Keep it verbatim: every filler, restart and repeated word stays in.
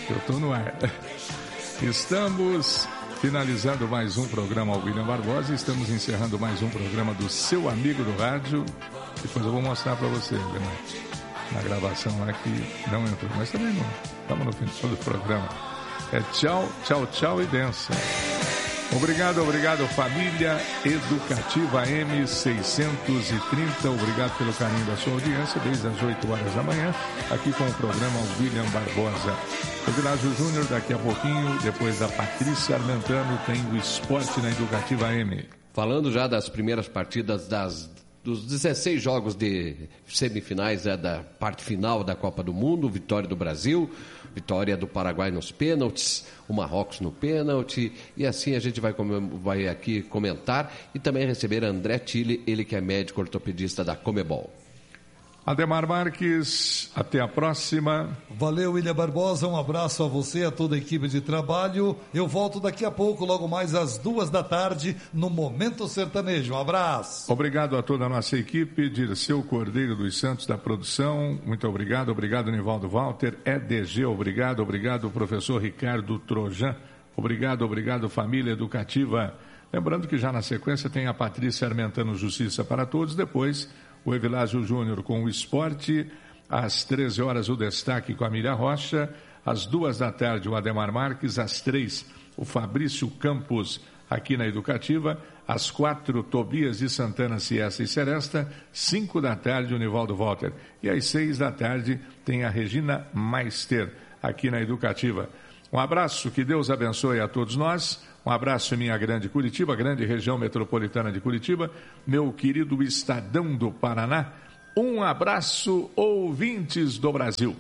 Eu estou no ar. Estamos finalizando mais um programa William Barbosa. Estamos encerrando mais um programa do Seu Amigo do Rádio. Depois eu vou mostrar para você, né? Na gravação lá que não entrou, mas também não. Estamos no fim do programa. É tchau, tchau, tchau e benção. Obrigado, obrigado, família Educativa M seiscentos e trinta. Obrigado pelo carinho da sua audiência desde as oito horas da manhã, aqui com o programa William Barbosa. O Világio Júnior, daqui a pouquinho, depois da Patrícia Armentano, tem o esporte na Educativa M. Falando já das primeiras partidas das, dos dezesseis jogos de semifinais é, da parte final da Copa do Mundo, vitória do Brasil, vitória do Paraguai nos pênaltis, o Marrocos no pênalti, e assim a gente vai, vai aqui comentar e também receber André Tille, ele que é médico ortopedista da Comebol. Ademar Marques, até a próxima. Valeu, William Barbosa, um abraço a você, a toda a equipe de trabalho. Eu volto daqui a pouco, logo mais às duas da tarde, no Momento Sertanejo. Um abraço. Obrigado a toda a nossa equipe, Dirceu Cordeiro dos Santos da produção, muito obrigado, obrigado Nivaldo Walter, E D G, obrigado, obrigado professor Ricardo Trojan, obrigado, obrigado família educativa. Lembrando que já na sequência tem a Patrícia Armentano Justiça para Todos, depois o Evilásio Júnior com o esporte, às treze horas o destaque com a Miriam Rocha, às duas da tarde o Ademar Marques, às três o Fabrício Campos aqui na Educativa, às quatro Tobias de Santana, Ciesta e Seresta, cinco da tarde o Nivaldo Walter e às seis da tarde tem a Regina Meister aqui na Educativa. Um abraço, que Deus abençoe a todos nós. Um abraço, minha grande Curitiba, grande região metropolitana de Curitiba, meu querido Estadão do Paraná. Um abraço, ouvintes do Brasil.